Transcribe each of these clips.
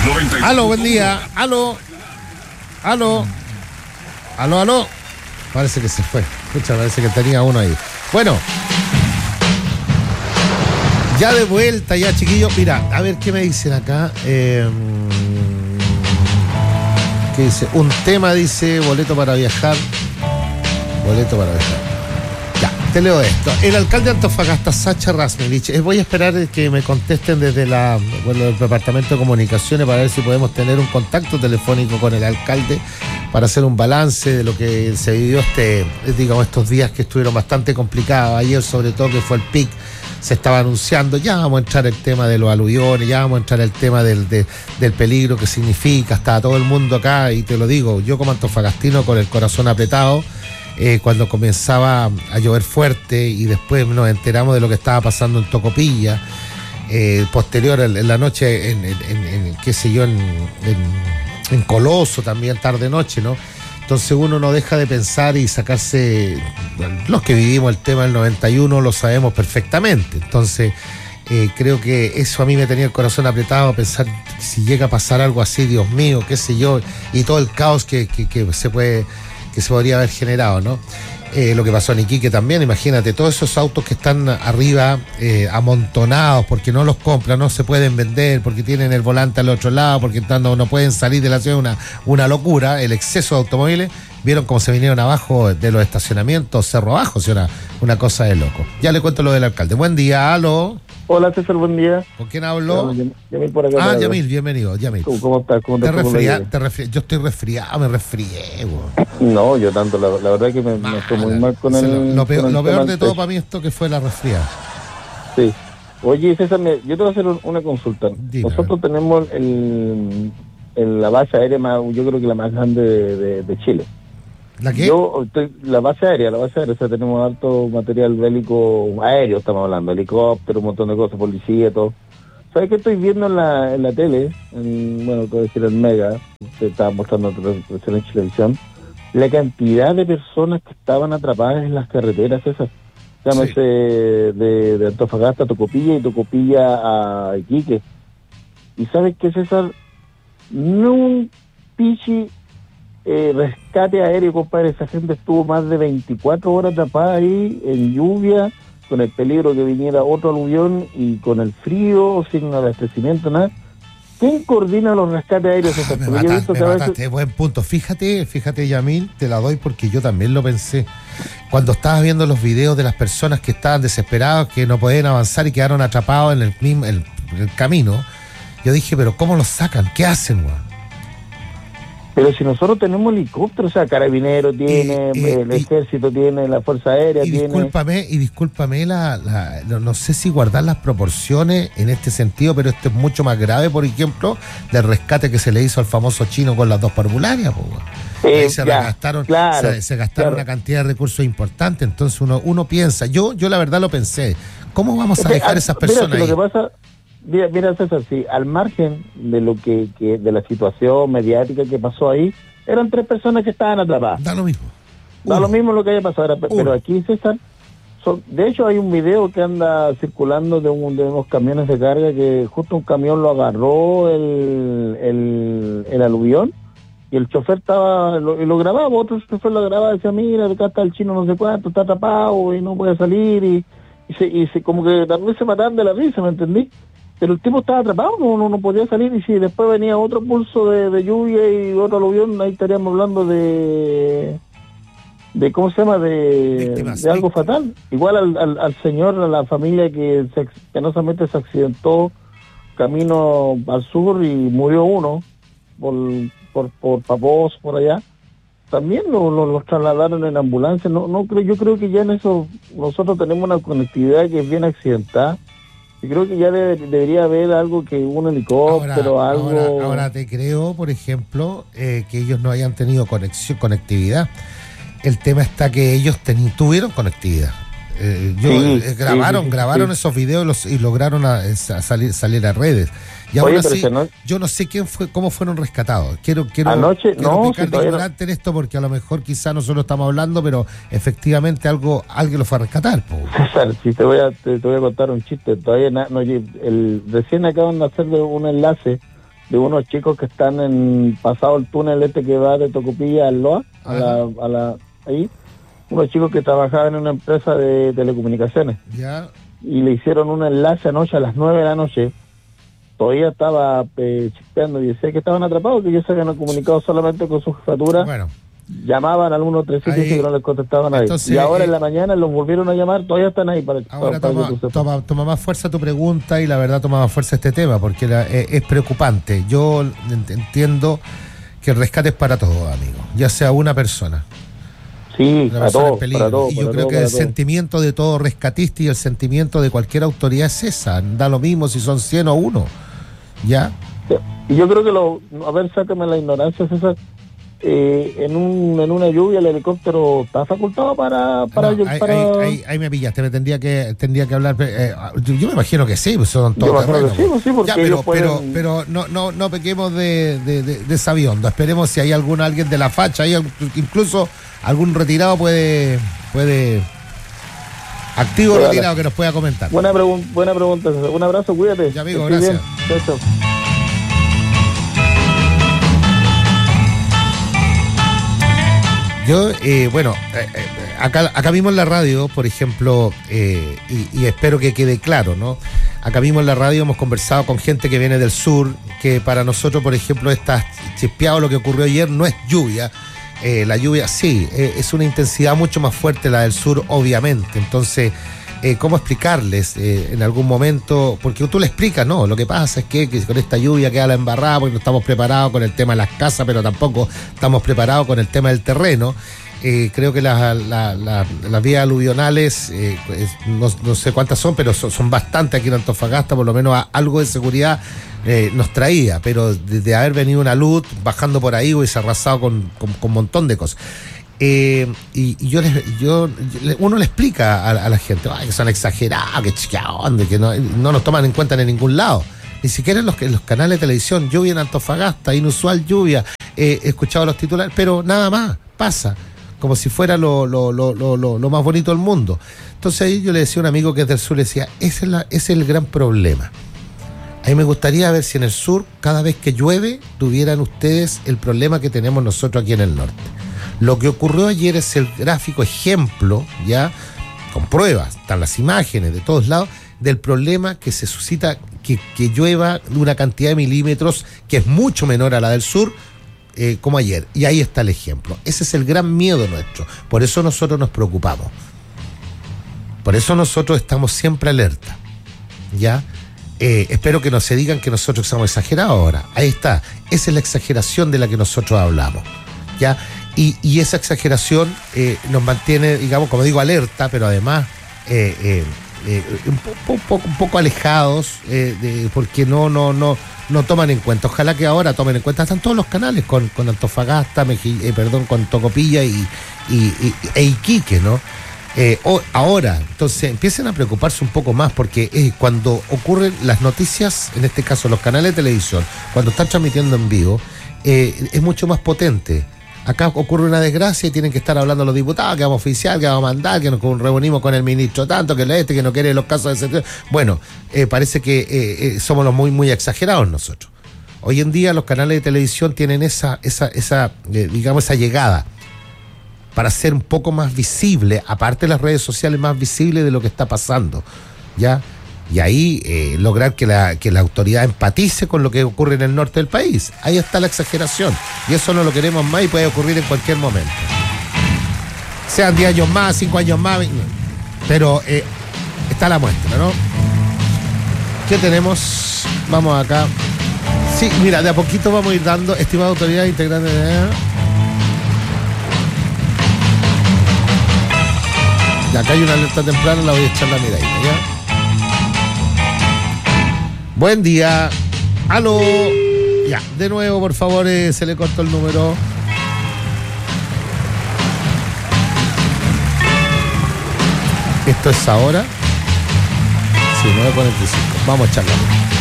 Aló, buen día. Aló. Parece que se fue. Escucha, parece que tenía uno ahí. Bueno. Ya de vuelta, ya, chiquillos. Mira, a ver qué me dicen acá. ¿Qué dice? Un tema dice boleto para viajar. Ya, te leo esto. El alcalde de Antofagasta, Sacha Rasmelich. Voy a esperar que me contesten desde el departamento de comunicaciones para ver si podemos tener un contacto telefónico con el alcalde para hacer un balance de lo que se vivió estos días que estuvieron bastante complicados. Ayer, sobre todo, que fue el pic. Se estaba anunciando, ya vamos a entrar el tema de los aluviones, ya vamos a entrar el tema del peligro que significa, estaba todo el mundo acá, y te lo digo, yo como antofagastino con el corazón apretado, cuando comenzaba a llover fuerte y después nos enteramos de lo que estaba pasando en Tocopilla, posterior en la noche, en Coloso también, tarde-noche, ¿no? Entonces uno no deja de pensar y sacarse, los que vivimos el tema del 91 lo sabemos perfectamente. Entonces creo que eso a mí me tenía el corazón apretado, pensar si llega a pasar algo así, Dios mío, qué sé yo, y todo el caos que se podría haber generado, ¿no? Lo que pasó en Iquique también, imagínate, todos esos autos que están arriba amontonados porque no los compran, no se pueden vender, porque tienen el volante al otro lado, porque no pueden salir de la ciudad, una locura, el exceso de automóviles. Vieron cómo se vinieron abajo de los estacionamientos, cerro abajo, o sea, una cosa de loco. Ya le cuento lo del alcalde. Buen día, aló. Hola, César, buen día. ¿Con quién habló? Yamil por acá. Yamil, bienvenido, Yamil. ¿Cómo estás? ¿Cómo te resfriaste? Yo estoy resfriado, me resfrié, güey. No, yo tanto, la verdad que me estoy muy mal con el... Lo peor de todo para mí esto que fue la resfriada. Sí. Oye, César, yo te voy a hacer una consulta. Dime. Nosotros tenemos la base aérea más, yo creo que la más grande de Chile. ¿La qué? La base aérea, o sea, tenemos alto material bélico aéreo, estamos hablando, helicóptero, un montón de cosas, policía, todo. ¿Sabes qué estoy viendo en la tele? Te voy a decir en Mega, te estaba mostrando en televisión, la cantidad de personas que estaban atrapadas en las carreteras esas. Llámese Sí. de Antofagasta a Tocopilla y Tocopilla a Iquique. ¿Y sabes qué, César? No un pichi rescate aéreo, compadre. Esa gente estuvo más de 24 horas atrapada ahí en lluvia, con el peligro que viniera otro aluvión y con el frío, sin abastecimiento, nada. ¿Quién coordina los rescates aéreos? Me mataste, buen punto. Fíjate, Yamil, te la doy porque yo también lo pensé. Cuando estabas viendo los videos de las personas que estaban desesperados, que no podían avanzar y quedaron atrapados en el camino, yo dije, pero ¿cómo los sacan? ¿Qué hacen, güey? Pero si nosotros tenemos helicópteros, o sea, Carabineros tiene, el Ejército tiene, la Fuerza Aérea tiene... Discúlpame, no sé si guardar las proporciones en este sentido, pero esto es mucho más grave, por ejemplo, del rescate que se le hizo al famoso chino con las dos parvularias, ahí se gastaron una cantidad de recursos importantes. Entonces uno piensa, yo la verdad lo pensé, ¿cómo vamos a dejar esas personas ahí? Lo que pasa... Mira, César, sí, al margen de lo que de la situación mediática que pasó ahí, eran 3 personas que estaban atrapadas. Da lo mismo. Da lo mismo lo que haya pasado. Pero aquí, César, de hecho hay un video que anda circulando de unos camiones de carga que justo un camión lo agarró el aluvión y el chofer lo grababa, otro chofer lo grababa y decía, mira, acá está el chino no sé cuánto, está atrapado y no puede salir y se como que también se mataban de la risa, ¿me entendí? Pero el tipo estaba atrapado, no podía salir, y si después venía otro pulso de lluvia y otro aluvión, ahí estaríamos hablando de ¿cómo se llama? De algo fatal. Igual al señor, a la familia que penosamente se accidentó camino al sur y murió uno por Papós, por allá. También los trasladaron en ambulancia. No creo, yo creo que ya en eso nosotros tenemos una conectividad que es bien accidentada. Yo creo que ya debería haber algo, que un helicóptero, algo... Ahora te creo, por ejemplo, que ellos no hayan tenido conectividad. El tema está que ellos tuvieron conectividad. Grabaron esos videos y lograron salir a redes. Y aún así, yo no sé cómo fueron rescatados. Quiero picar de ignorante en esto, porque a lo mejor quizá nosotros estamos hablando, pero efectivamente alguien lo fue a rescatar. César, si te voy a contar un chiste. Todavía recién acaban de hacerle un enlace de unos chicos que están pasado el túnel que va de Tocopilla al Loa, ahí, unos chicos que trabajaban en una empresa de telecomunicaciones. Ya. Y le hicieron un enlace anoche a las 9 de la noche. Todavía estaba chispeando y decía que estaban atrapados, que ellos se habían comunicado solamente con su jefatura. Bueno. Llamaban al 137 y no les contestaban a nadie. Y ahora en la mañana los volvieron a llamar, todavía están ahí. Ahora toma más fuerza tu pregunta y la verdad toma más fuerza este tema, porque es preocupante. Yo entiendo que el rescate es para todos, amigo, ya sea una persona. Sí, para todos. Y yo creo que el sentimiento de todo rescatista y el sentimiento de cualquier autoridad es esa. Da lo mismo si son 100 o 1. ¿Ya? Y yo creo que a ver, sácame la ignorancia, César. En una lluvia el helicóptero está facultado para ahí me pillaste, tendría que hablar, yo me imagino que sí, pues son todos terrenos. Sí, porque pero no pequemos de sabiondo, esperemos si hay alguien de la facha, incluso algún retirado puede activo o retirado que nos pueda comentar. Buena pregunta, un abrazo, cuídate. Ya, amigo, gracias. Chao. Yo, acá mismo en la radio, por ejemplo, y espero que quede claro, ¿no? Acá mismo en la radio hemos conversado con gente que viene del sur, que para nosotros, por ejemplo, está chispeado lo que ocurrió ayer, no es lluvia. La lluvia, sí, es una intensidad mucho más fuerte la del sur, obviamente. Entonces, ¿cómo explicarles en algún momento? Porque tú le explicas, no, lo que pasa es que con esta lluvia queda la embarrada porque no estamos preparados con el tema de las casas, pero tampoco estamos preparados con el tema del terreno. Creo que las vías aluvionales, no sé cuántas son, pero son bastantes aquí en Antofagasta, por lo menos algo de seguridad nos traía, pero desde haber venido una luz bajando por ahí hubiese arrasado con un montón de cosas. Y uno le explica a la gente que son exagerados, que no nos toman en cuenta en ningún lado, ni siquiera en los canales de televisión. Lluvia en Antofagasta, inusual lluvia, he escuchado los titulares, pero nada más, pasa como si fuera lo más bonito del mundo. Entonces ahí yo le decía a un amigo que es del sur, le decía, ese es el gran problema. A mí me gustaría ver si en el sur, cada vez que llueve, tuvieran ustedes el problema que tenemos nosotros aquí en el norte. Lo que ocurrió ayer es el gráfico ejemplo, ya, con pruebas, están las imágenes de todos lados, del problema que se suscita que llueva de una cantidad de milímetros que es mucho menor a la del sur, como ayer. Y ahí está el ejemplo. Ese es el gran miedo nuestro. Por eso nosotros nos preocupamos. Por eso nosotros estamos siempre alerta. ¿Ya? Espero que no se digan que nosotros somos exagerados ahora. Ahí está. Esa es la exageración de la que nosotros hablamos. ¿Ya? Y esa exageración nos mantiene, digamos, como digo, alerta, pero además un poco alejados, porque no toman en cuenta. Ojalá que ahora tomen en cuenta. Están todos los canales con Antofagasta, con Tocopilla e Iquique, ¿no? Ahora, entonces empiecen a preocuparse un poco más, porque cuando ocurren las noticias, en este caso los canales de televisión, cuando están transmitiendo en vivo, es mucho más potente. Acá ocurre una desgracia y tienen que estar hablando los diputados, que vamos a oficiar, que vamos a mandar, que nos reunimos con el ministro tanto, que no quiere los casos de excepción. Bueno, parece que somos los muy exagerados nosotros. Hoy en día los canales de televisión tienen esa llegada para ser un poco más visible, aparte de las redes sociales, más visible de lo que está pasando, ¿ya? Y ahí lograr que la autoridad empatice con lo que ocurre en el norte del país. Ahí está la exageración. Y eso no lo queremos más y puede ocurrir en cualquier momento. Sean 10 años más, 5 años más. Pero está la muestra, ¿no? ¿Qué tenemos? Vamos acá. Sí, mira, de a poquito vamos a ir dando, estimada autoridad integrante de... Y acá hay una alerta temprana, la voy a echar la miradita, ¿ya? Buen día. ¡Aló! Ya, de nuevo, por favor, se le cortó el número. Esto es ahora. Sí, 9:45. Vamos a echarla.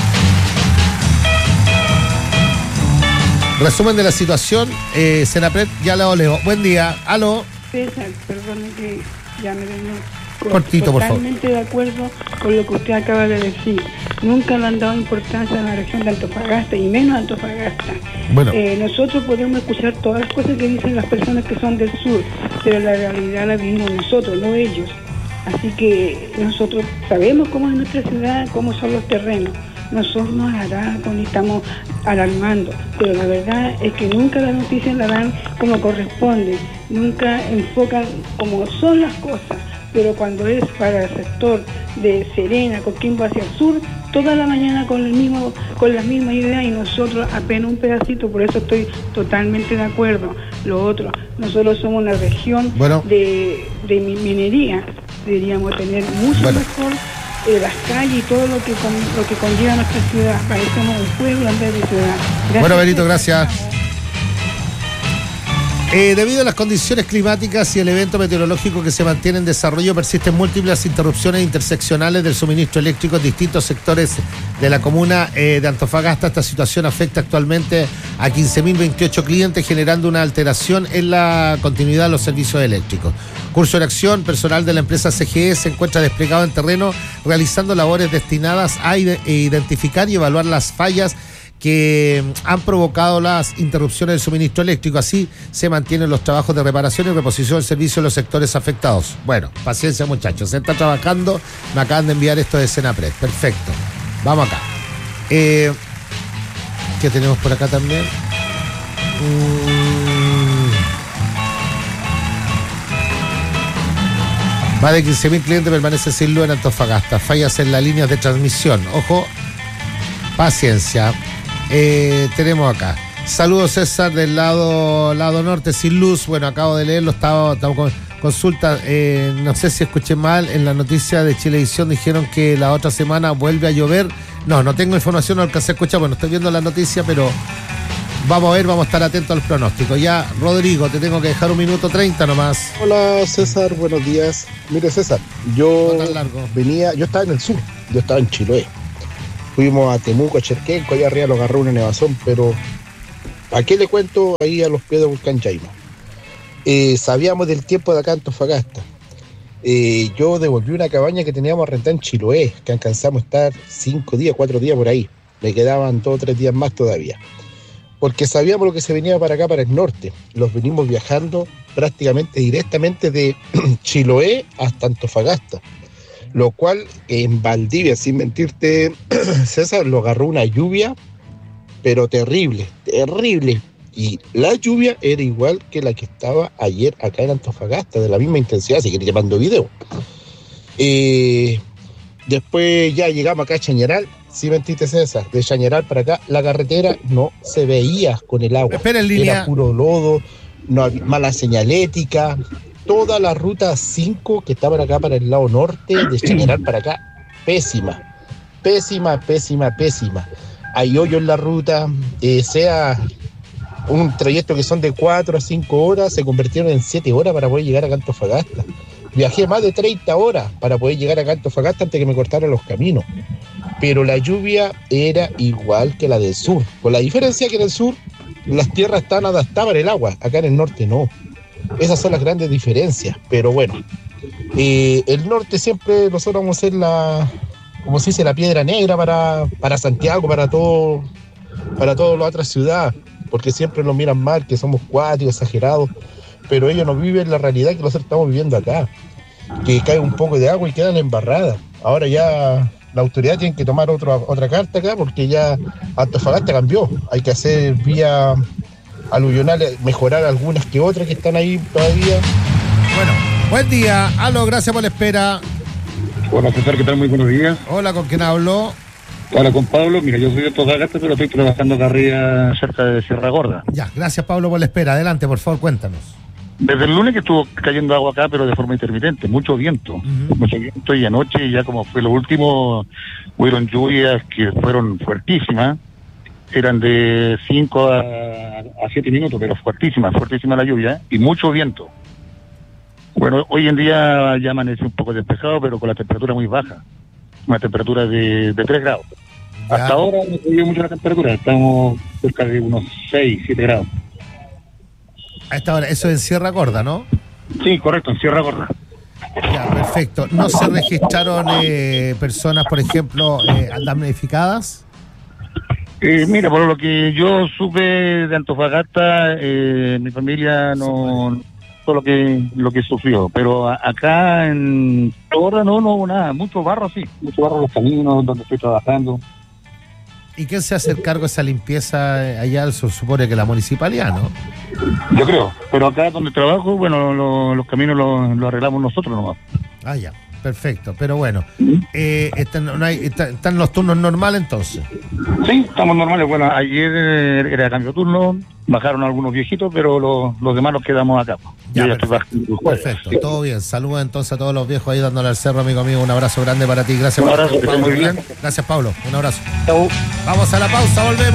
Resumen de la situación. Senapred, ya la leo. Buen día. ¡Aló! César, perdone que llame de nuevo. Cortito, por favor. Totalmente de acuerdo con lo que usted acaba de decir. Nunca le han dado importancia a la región de Antofagasta y menos a Antofagasta. Bueno. Nosotros podemos escuchar todas las cosas que dicen las personas que son del sur, pero la realidad la vivimos nosotros, no ellos. Así que nosotros sabemos cómo es nuestra ciudad, cómo son los terrenos. Nosotros nos haramos ni estamos alarmando, pero la verdad es que nunca las noticias la dan como corresponde, nunca enfocan como son las cosas, pero cuando es para el sector de Serena, Coquimbo hacia el sur, toda la mañana con la misma idea y nosotros apenas un pedacito, por eso estoy totalmente de acuerdo. Lo otro, nosotros somos una región de minería, deberíamos tener mucho mejor las calles y todo lo que conlleva nuestra ciudad. Parecemos un pueblo en vez de ciudad. Gracias. Bueno, Benito, gracias. Debido a las condiciones climáticas y el evento meteorológico que se mantiene en desarrollo, persisten múltiples interrupciones interseccionales del suministro eléctrico en distintos sectores de la comuna de Antofagasta. Esta situación afecta actualmente a 15.028 clientes, generando una alteración en la continuidad de los servicios eléctricos. Curso de acción, personal de la empresa CGE se encuentra desplegado en terreno, realizando labores destinadas a identificar y evaluar las fallas que han provocado las interrupciones del suministro eléctrico. Así se mantienen los trabajos de reparación y reposición del servicio en los sectores afectados. Bueno, paciencia, muchachos, se está trabajando. Me acaban de enviar esto de Senapred. Perfecto, vamos acá. ¿Qué tenemos por acá también? Más de 15.000 clientes permanecen sin luz en Antofagasta. Fallas en las líneas de transmisión. Ojo, paciencia. Tenemos acá. Saludos, César, del lado norte, sin luz. Bueno, acabo de leerlo, estamos con consulta. No sé si escuché mal, en la noticia de Chilevisión dijeron que la otra semana vuelve a llover. No tengo información, no alcancé a escuchar. Bueno, estoy viendo la noticia, pero vamos a ver, vamos a estar atentos al pronóstico. Ya, Rodrigo, te tengo que dejar 1:30 nomás. Hola, César, buenos días. Mire, César, yo estaba en el sur, yo estaba en Chiloé. Fuimos a Temuco, a Cherquenco, allá arriba lo agarró una nevazón, pero ¿a qué le cuento ahí a los pies del volcán Chaima? Sabíamos del tiempo de acá en Antofagasta. Yo devolví una cabaña que teníamos rentada en Chiloé, que alcanzamos a estar 5 días, 4 días por ahí. Me quedaban 2 o 3 días más todavía. Porque sabíamos lo que se venía para acá, para el norte. Los venimos viajando prácticamente directamente de Chiloé hasta Antofagasta. Lo cual en Valdivia, sin mentirte, César, lo agarró una lluvia, pero terrible. Y la lluvia era igual que la que estaba ayer acá en Antofagasta, de la misma intensidad, si queréis llamando video. Después ya llegamos acá a Chañaral, sin mentirte, César, de Chañaral para acá, la carretera no se veía con el agua. Espera en línea. Era puro lodo, no había mala señalética. Toda la ruta 5 que estaban acá para el lado norte, de Chañaral para acá, pésima. Hay hoyo en la ruta, sea un trayecto que son de 4 a 5 horas, se convirtieron en 7 horas para poder llegar a Antofagasta. Viajé más de 30 horas para poder llegar a Antofagasta antes que me cortaran los caminos. Pero la lluvia era igual que la del sur, con la diferencia que en el sur las tierras están adaptadas al agua, acá en el norte no. Esas son las grandes diferencias, pero bueno, el norte siempre nosotros vamos a ser como se dice, la piedra negra para Santiago, para todas las otras ciudades, porque siempre nos miran mal, que somos cuáticos, exagerados, pero ellos no viven la realidad que nosotros estamos viviendo acá, que cae un poco de agua y quedan embarradas. Ahora ya la autoridad tiene que tomar otra carta acá, porque ya Antofagasta cambió, hay que hacer vía aluvionales, mejorar algunas que otras que están ahí todavía. Bueno, buen día. Aló, gracias por la espera. Hola, César, ¿qué tal? Muy buenos días. Hola, ¿con quién hablo? Hola, con Pablo. Mira, yo soy de Antofagasta, pero estoy trabajando acá arriba cerca de Sierra Gorda. Ya, gracias, Pablo, por la espera. Adelante, por favor, cuéntanos. Desde el lunes que estuvo cayendo agua acá, pero de forma intermitente, mucho viento, y anoche, ya como fue lo último, hubieron lluvias que fueron fuertísimas. Eran de 5 a 7 minutos, pero fuertísima la lluvia, y mucho viento. Bueno, hoy en día ya amanece un poco despejado, pero con la temperatura muy baja, una temperatura de 3 grados. Ya. Hasta ahora no subió mucho la temperatura, estamos cerca de unos 6, 7 grados. A esta hora, eso en Sierra Gorda, ¿no? Sí, correcto, en Sierra Gorda. Ya, perfecto. ¿No se registraron personas, por ejemplo, damnificadas? Mira, por lo que yo supe de Antofagasta, mi familia no fue lo que sufrió, pero acá en ahora no hubo nada, mucho barro mucho barro en los caminos donde estoy trabajando. ¿Y quién se hace cargo de esa limpieza allá? Se supone que la municipalidad, ¿no? Yo creo, pero acá donde trabajo, bueno, los caminos los arreglamos nosotros nomás. Ah, ya, perfecto, pero bueno, ¿están los turnos normales entonces? Sí, estamos normales. Bueno, ayer era cambio de turno, bajaron algunos viejitos, pero los demás nos quedamos acá. Ya, perfecto, todo bien. Saludos entonces a todos los viejos ahí dándole al cerro, amigo mío. Un abrazo grande para ti. Gracias. Un abrazo, que estés muy bien. Gracias, Pablo. Un abrazo. Chau. Vamos a la pausa, volvemos.